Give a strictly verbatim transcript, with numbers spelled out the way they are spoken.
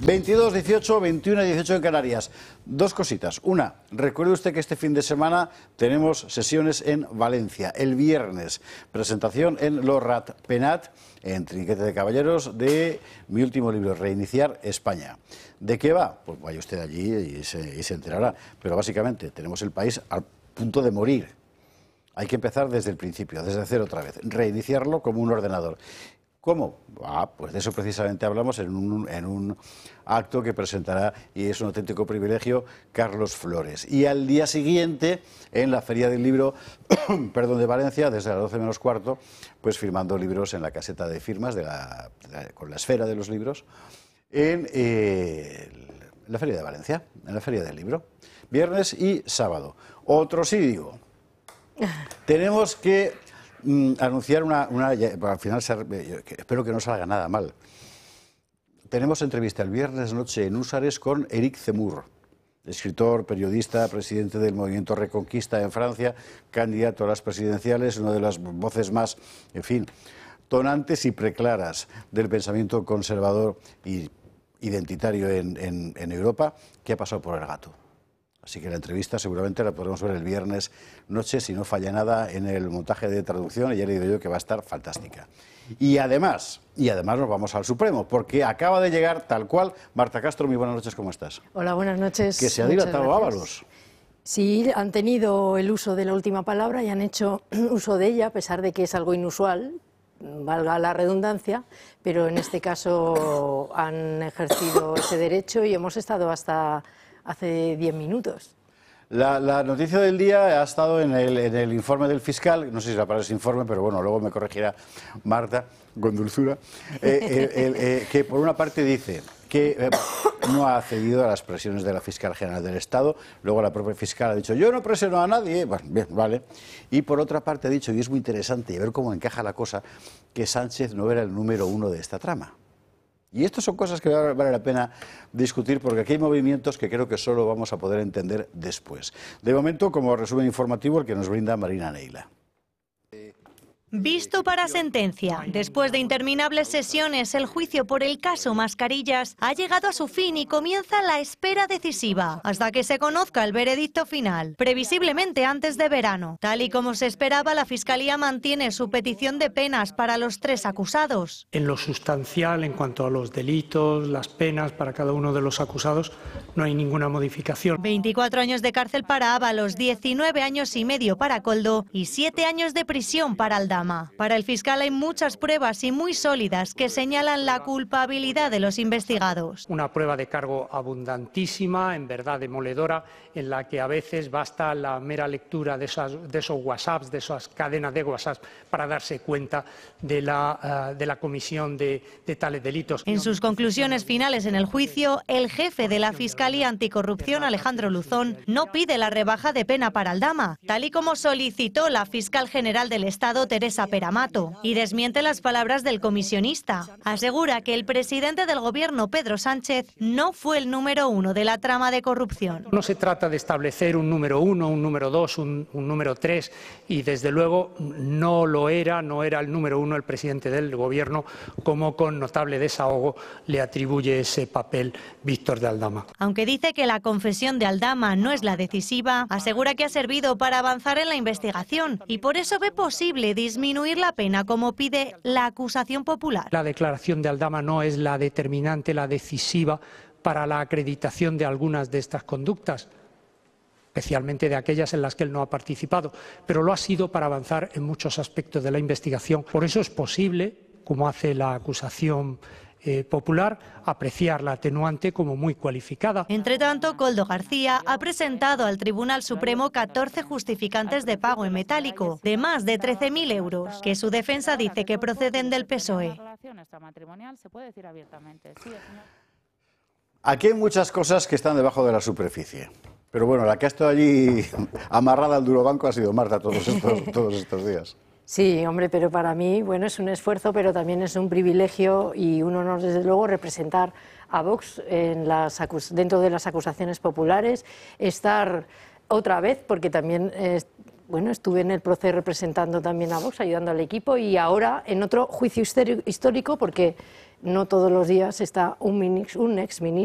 veintidós, dieciocho, veintiuno y dieciocho en Canarias. Dos cositas. Una, recuerde usted que este fin de semana tenemos sesiones en Valencia. El viernes, presentación en Lo Ratpenat, en Trinquete de Caballeros, de mi último libro, Reiniciar España. ¿De qué va? Pues vaya usted allí y se, y se enterará. Pero básicamente tenemos el país al punto de morir. Hay que empezar desde el principio, desde cero otra vez. Reiniciarlo como un ordenador. ¿Cómo? Ah, pues de eso precisamente hablamos en un, en un acto que presentará, y es un auténtico privilegio, Carlos Flores. Y al día siguiente, en la Feria del Libro perdón, de Valencia, desde las doce menos cuarto, pues firmando libros en la caseta de firmas, de la, de la, con la esfera de los libros, en eh, la Feria de Valencia, en la Feria del Libro. Viernes y sábado. Otro sí digo. Tenemos que... Mm, anunciar una, una al final espero que no salga nada mal. Tenemos entrevista el viernes noche en Húsares con Éric Zemmour, escritor, periodista, presidente del movimiento Reconquista en Francia, candidato a las presidenciales, una de las voces más, en fin, tonantes y preclaras del pensamiento conservador y identitario en, en, en Europa, que ha pasado por el gato. Así que la entrevista seguramente la podremos ver el viernes noche, si no falla nada en el montaje de traducción, y ya le digo yo que va a estar fantástica. Y además, y además nos vamos al Supremo, porque acaba de llegar tal cual. Marta Castro, muy buenas noches, ¿cómo estás? Hola, buenas noches. Que se ha dilatado Ábalos. Sí, han tenido el uso de la última palabra y han hecho uso de ella, a pesar de que es algo inusual, valga la redundancia, pero en este caso han ejercido ese derecho y hemos estado hasta hace diez minutos. La, la noticia del día ha estado en el, en el informe del fiscal, no sé si la palabra es informe, pero bueno, luego me corregirá Marta, con dulzura, eh, eh, eh, eh, que por una parte dice que eh, no ha cedido a las presiones de la fiscal general del Estado, luego la propia fiscal ha dicho, yo no presiono a nadie, bueno, bien, vale, y por otra parte ha dicho, y es muy interesante, y a ver cómo encaja la cosa, que Sánchez no era el número uno de esta trama. Y estas son cosas que vale la pena discutir, porque aquí hay movimientos que creo que solo vamos a poder entender después. De momento, como resumen informativo, el que nos brinda Marina Neila. Visto para sentencia. Después de interminables sesiones, el juicio por el caso Mascarillas ha llegado a su fin y comienza la espera decisiva, hasta que se conozca el veredicto final, previsiblemente antes de verano. Tal y como se esperaba, la Fiscalía mantiene su petición de penas para los tres acusados. En lo sustancial, en cuanto a los delitos, las penas para cada uno de los acusados, no hay ninguna modificación. veinticuatro años de cárcel para Ábalos, diecinueve años y medio para Koldo y siete años de prisión para Aldama. Para el fiscal hay muchas pruebas y muy sólidas que señalan la culpabilidad de los investigados. Una prueba de cargo abundantísima, en verdad demoledora, en la que a veces basta la mera lectura de, esas, de esos WhatsApps, de esas cadenas de WhatsApp, para darse cuenta de la, uh, de la comisión de, de tales delitos. En sus conclusiones finales en el juicio, el jefe de la Fiscalía Anticorrupción, Alejandro Luzón, no pide la rebaja de pena para Aldama, tal y como solicitó la fiscal general del Estado, Teresa Peramato, y desmiente las palabras del comisionista. Asegura que el presidente del gobierno, Pedro Sánchez, no fue el número uno de la trama de corrupción. No se trata de establecer un número uno, un número dos, un, un número tres, y desde luego no lo era, no era el número uno el presidente del gobierno, como con notable desahogo le atribuye ese papel Víctor de Aldama. Aunque dice que la confesión de Aldama no es la decisiva, asegura que ha servido para avanzar en la investigación y por eso ve posible disminuir la pena, como pide la acusación popular. La declaración de Aldama no es la determinante, la decisiva para la acreditación de algunas de estas conductas, especialmente de aquellas en las que él no ha participado, pero lo ha sido para avanzar en muchos aspectos de la investigación. Por eso es posible, como hace la acusación eh, popular, apreciar la atenuante como muy cualificada. Entre tanto, Koldo García ha presentado al Tribunal Supremo catorce justificantes de pago en metálico, de más de trece mil euros, que su defensa dice que proceden del P S O E. Aquí hay muchas cosas que están debajo de la superficie. Pero bueno, la que ha estado allí amarrada al duro banco ha sido Marta todos estos, todos estos días. Sí, hombre, pero para mí, bueno, es un esfuerzo, pero también es un privilegio y un honor, desde luego, representar a Vox en las acus- dentro de las acusaciones populares, estar otra vez, porque también, eh, bueno, estuve en el proceso representando también a Vox, ayudando al equipo, y ahora en otro juicio histórico, porque no todos los días está un, un exministro